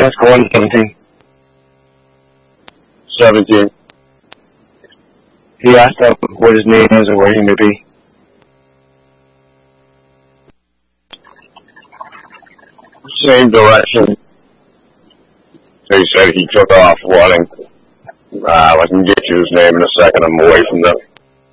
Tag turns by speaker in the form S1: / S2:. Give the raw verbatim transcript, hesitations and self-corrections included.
S1: Oscar one seventeen.
S2: seventeen.
S1: He asked him what his name is and where he may be.
S2: Same direction. He said he took off running. Uh, I can get you his name in a second. I'm away from them.